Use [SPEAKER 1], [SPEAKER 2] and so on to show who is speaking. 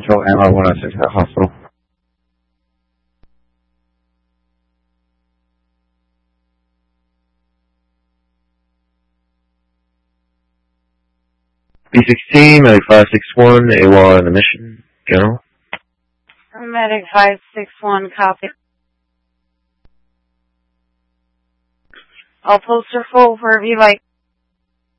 [SPEAKER 1] Control, MR 106 at hospital. B16, Medic 561, AWOL in the mission, General.
[SPEAKER 2] Medic 561, copy. I'll post her full wherever you like.